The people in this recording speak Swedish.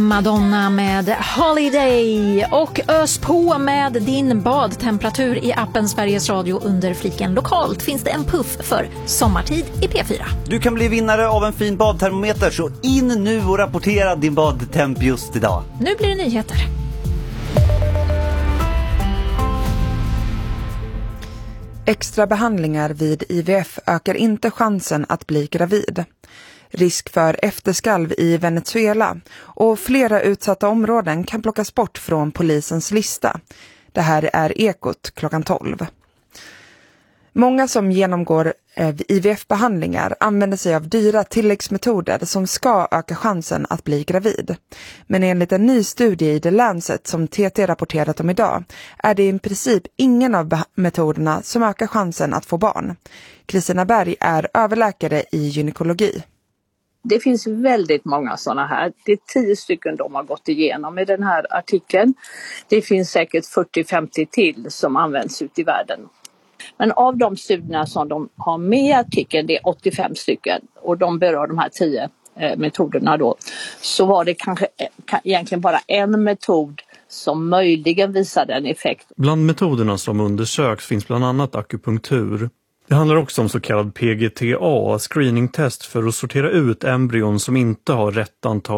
Madonna med Holiday och ös på med din badtemperatur i appen Sveriges Radio under fliken lokalt. Finns det en puff för sommartid i P4. Du kan bli vinnare av en fin badtermometer, så in nu och rapportera din badtemp just idag. Nu blir det nyheter. Extra behandlingar vid IVF ökar inte chansen att bli gravid. Risk för efterskalv i Venezuela och flera utsatta områden kan plockas bort från polisens lista. Det här är Ekot klockan 12. Många som genomgår IVF-behandlingar använder sig av dyra tilläggsmetoder som ska öka chansen att bli gravid. Men enligt en ny studie i The Lancet som TT rapporterat om idag är det i princip ingen av metoderna som ökar chansen att få barn. Kristina Berg är överläkare i gynekologi. Det finns väldigt många sådana här. Det är 10 stycken de har gått igenom i den här artikeln. Det finns säkert 40-50 till som används ut i världen. Men av de studierna som de har med i artikeln, det är 85 stycken och de berör de här 10 metoderna då. Så var det kanske egentligen bara en metod som möjligen visade en effekt. Bland metoderna som undersöks finns bland annat akupunktur. Det handlar också om så kallad PGTA, screeningtest för att sortera ut embryon som inte har rätt antal